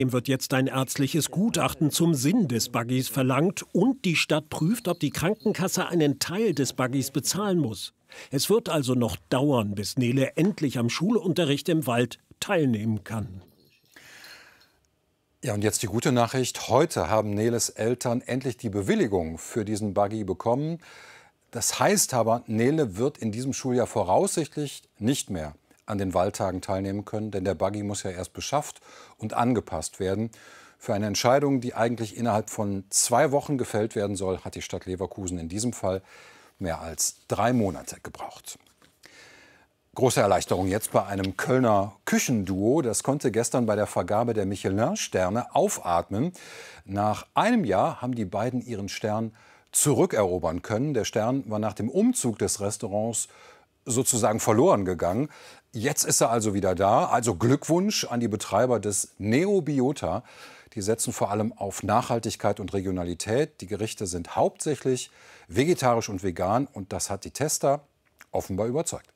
Ihm wird jetzt ein ärztliches Gutachten zum Sinn des Buggys verlangt und die Stadt prüft, ob die Krankenkasse einen Teil des Buggys bezahlen muss. Es wird also noch dauern, bis Nele endlich am Schulunterricht im Wald teilnehmen kann. Ja, und jetzt die gute Nachricht. Heute haben Neles Eltern endlich die Bewilligung für diesen Buggy bekommen. Das heißt aber, Nele wird in diesem Schuljahr voraussichtlich nicht mehr an den Waldtagen teilnehmen können, denn der Buggy muss ja erst beschafft und angepasst werden. Für eine Entscheidung, die eigentlich innerhalb von 2 Wochen gefällt werden soll, hat die Stadt Leverkusen in diesem Fall mehr als 3 Monate gebraucht. Große Erleichterung jetzt bei einem Kölner Küchenduo. Das konnte gestern bei der Vergabe der Michelin-Sterne aufatmen. Nach einem Jahr haben die beiden ihren Stern zurückerobern können. Der Stern war nach dem Umzug des Restaurants sozusagen verloren gegangen. Jetzt ist er also wieder da. Also Glückwunsch an die Betreiber des Neobiota. Die setzen vor allem auf Nachhaltigkeit und Regionalität. Die Gerichte sind hauptsächlich vegetarisch und vegan. Und das hat die Tester offenbar überzeugt.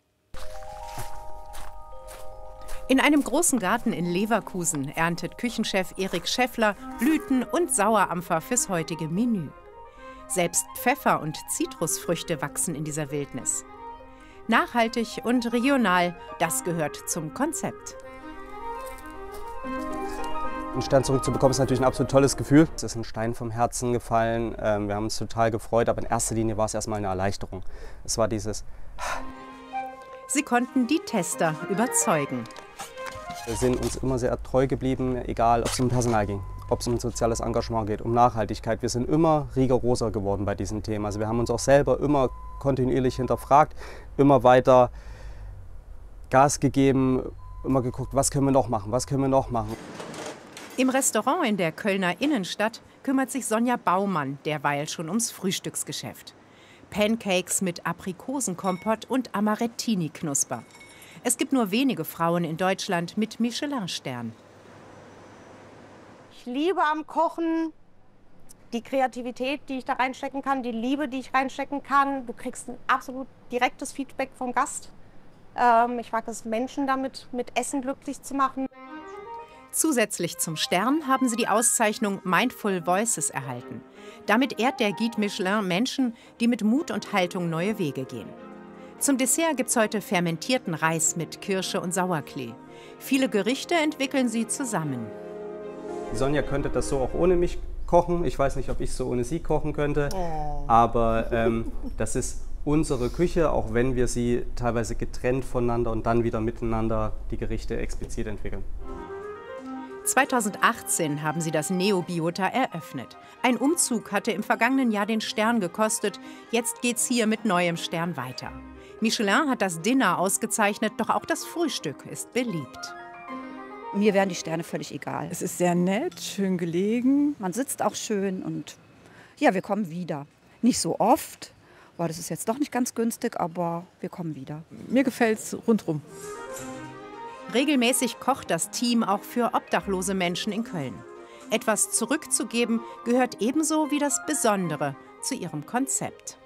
In einem großen Garten in Leverkusen erntet Küchenchef Erik Schäffler Blüten und Sauerampfer fürs heutige Menü. Selbst Pfeffer und Zitrusfrüchte wachsen in dieser Wildnis. Nachhaltig und regional, das gehört zum Konzept. Einen Stern zurückzubekommen ist natürlich ein absolut tolles Gefühl. Es ist ein Stein vom Herzen gefallen. Wir haben uns total gefreut, aber in erster Linie war es erstmal eine Erleichterung. Es war dieses. Sie konnten die Tester überzeugen. Wir sind uns immer sehr treu geblieben, egal ob es um Personal ging, ob es um soziales Engagement geht, um Nachhaltigkeit. Wir sind immer rigoroser geworden bei diesem Thema. Also wir haben uns auch selber immer kontinuierlich hinterfragt, immer weiter Gas gegeben, immer geguckt, was können wir noch machen, was können wir noch machen. Im Restaurant in der Kölner Innenstadt kümmert sich Sonja Baumann derweil schon ums Frühstücksgeschäft. Pancakes mit Aprikosenkompott und Amarettini-Knusper. Es gibt nur wenige Frauen in Deutschland mit Michelin-Stern. Ich liebe am Kochen die Kreativität, die ich da reinstecken kann, die Liebe, die ich reinstecken kann. Du kriegst ein absolut direktes Feedback vom Gast. Ich mag es, Menschen damit mit Essen glücklich zu machen. Zusätzlich zum Stern haben sie die Auszeichnung Mindful Voices erhalten. Damit ehrt der Guide Michelin Menschen, die mit Mut und Haltung neue Wege gehen. Zum Dessert gibt's heute fermentierten Reis mit Kirsche und Sauerklee. Viele Gerichte entwickeln sie zusammen. Die Sonja könnte das so auch ohne mich kochen. Ich weiß nicht, ob ich so ohne sie kochen könnte. Aber das ist unsere Küche, auch wenn wir sie teilweise getrennt voneinander und dann wieder miteinander die Gerichte explizit entwickeln. 2018 haben sie das Neobiota eröffnet. Ein Umzug hatte im vergangenen Jahr den Stern gekostet. Jetzt geht's hier mit neuem Stern weiter. Michelin hat das Dinner ausgezeichnet, doch auch das Frühstück ist beliebt. Mir wären die Sterne völlig egal. Es ist sehr nett, schön gelegen. Man sitzt auch schön und ja, wir kommen wieder. Nicht so oft, weil das ist jetzt doch nicht ganz günstig, aber wir kommen wieder. Mir gefällt es rundherum. Regelmäßig kocht das Team auch für obdachlose Menschen in Köln. Etwas zurückzugeben gehört ebenso wie das Besondere zu ihrem Konzept.